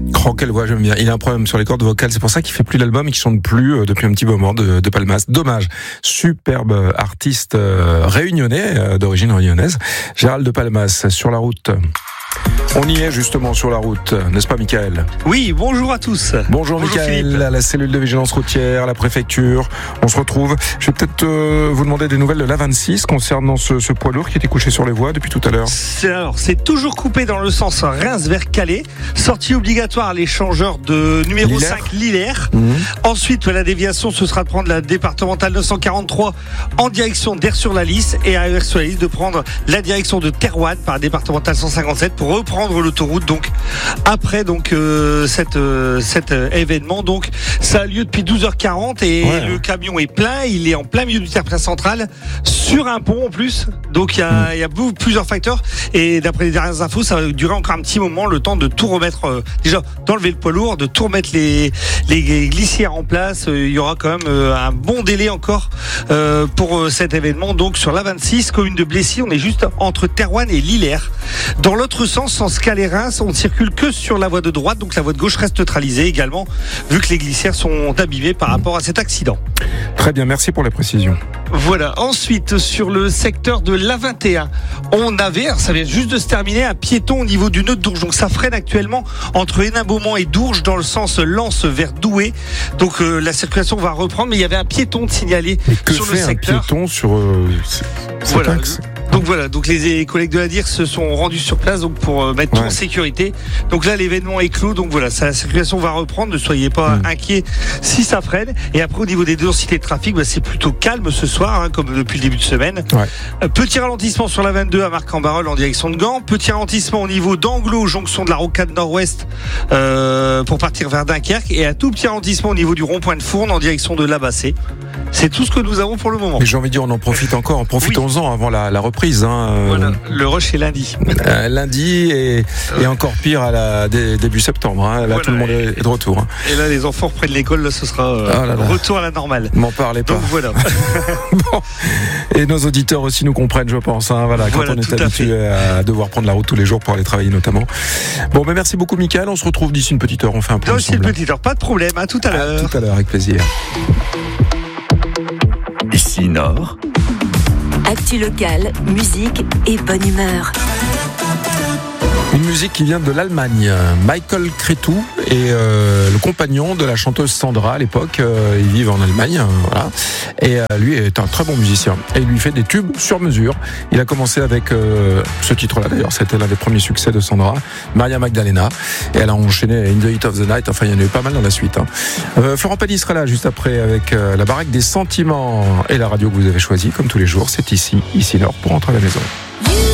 Oh, quelle voix, j'aime bien. Il a un problème sur les cordes vocales, c'est pour ça qu'il fait plus l'album et qu'il chante plus depuis un petit moment de Palmas. Dommage. Superbe artiste réunionnais, d'origine réunionnaise. Gérald de Palmas, sur la route. On y est justement sur la route, n'est-ce pas Michael ? Oui, bonjour à tous. Bonjour Michael, Philippe. à la cellule de vigilance routière, à la préfecture, on se retrouve. Je vais peut-être vous demander des nouvelles de l'A26 concernant ce poids lourd qui était couché sur les voies depuis tout à l'heure. C'est toujours coupé dans le sens Reims vers Calais. Sortie obligatoire à l'échangeur de numéro Lillers. 5 Lillers. Ensuite, la déviation, ce sera de prendre la départementale 943 en direction d'Aire-sur-la-Lys et à Aire-sur-la-Lys de prendre la direction de Terouanne par la départementale 157 pour reprendre l'autoroute. Donc après cet événement, donc ça a lieu depuis 12h40 et le camion est plein. Il est en plein milieu du terre-plein central sur un pont en plus. Donc il y a plusieurs facteurs et d'après les dernières infos, ça va durer encore un petit moment, le temps de tout remettre, déjà d'enlever le poids lourd, de tout remettre les glissières en place. Il y aura quand même un bon délai encore pour cet événement. Donc sur l'A26, commune de Blessy, on est juste entre Terouanne et Lillers. Dans l'autre sens, sens Calais-Reims, on ne circule que sur la voie de droite, donc la voie de gauche reste neutralisée également, vu que les glissières sont abîmées par rapport à cet accident. Très bien, merci pour les précisions. Voilà. Ensuite, sur le secteur de l'A21, on avait, ça vient juste de se terminer, un piéton au niveau du nœud de Dourges. Donc ça freine actuellement entre Hénin-Beaumont et Dourges dans le sens Lens vers Douai. Donc la circulation va reprendre, mais il y avait un piéton de signalé sur le secteur. Que fait un piéton sur cet axe ? Donc voilà, donc les collègues de la DIR se sont rendus sur place donc pour mettre tout en sécurité. Donc là l'événement est clos, donc voilà, la circulation va reprendre, ne soyez pas inquiets si ça freine. Et après au niveau des densités de trafic, c'est plutôt calme ce soir, comme depuis le début de semaine. Petit ralentissement sur la 22 à Marc-en-Barœul en direction de Gand, petit ralentissement au niveau d'Anglo, jonction de la rocade nord-ouest pour partir vers Dunkerque, et un tout petit ralentissement au niveau du rond-point de Fournes en direction de Labassé. C'est tout ce que nous avons pour le moment. Mais j'ai envie de dire, on en profite encore, profitons-en avant la reprise. Voilà, le rush est lundi. Lundi et encore pire début septembre. Là, tout le monde est de retour. Et là, les enfants reprennent l'école. Là, ce sera retour à la normale. M'en parlez pas. Donc voilà. Bon. Et nos auditeurs aussi nous comprennent, je pense. Quand on est habitué à devoir prendre la route tous les jours pour aller travailler notamment. Bon, mais merci beaucoup, Michael. On se retrouve d'ici une petite heure. On fait un point ensemble. D'ici une petite heure, pas de problème. À tout à l'heure. À tout à l'heure, avec plaisir. Ici Nord. Actu locale, musique et bonne humeur. Une musique qui vient de l'Allemagne. Michael Cretu est le compagnon de la chanteuse Sandra à l'époque. Ils vivent en Allemagne, voilà. Et lui est un très bon musicien. Et il lui fait des tubes sur mesure. Il a commencé avec ce titre-là d'ailleurs. C'était l'un des premiers succès de Sandra, Maria Magdalena. Et elle a enchaîné In the Heat of the Night. Enfin, il y en a eu pas mal dans la suite. Florent Pagny sera là juste après avec la baraque des sentiments et la radio que vous avez choisie, comme tous les jours. C'est ici Nord pour rentrer à la maison.